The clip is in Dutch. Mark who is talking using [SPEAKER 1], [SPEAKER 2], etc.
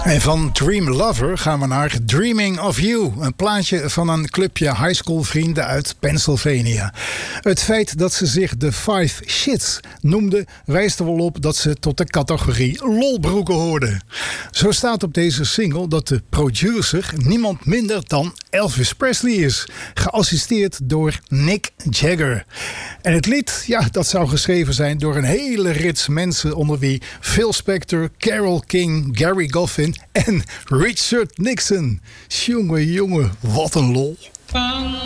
[SPEAKER 1] En van Dream Lover gaan we naar Dreaming of You. Een plaatje van een clubje high school vrienden uit Pennsylvania. Het feit dat ze zich de Five Shits noemden wijst er wel op dat ze tot de categorie lolbroeken hoorden. Zo staat op deze single dat de producer niemand minder dan Elvis Presley is. Geassisteerd door Mick Jagger. En het lied, ja, dat zou geschreven zijn door een hele rits mensen, onder wie Phil Spector, Carole King, Gary Goffin en Richard Nixon. Jongen, wat een lol.